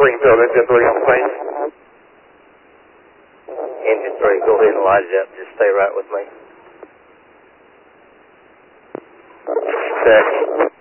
Greenfield, engine 3 on place. Engine 3, go ahead and light it up. Just stay right with me. Check.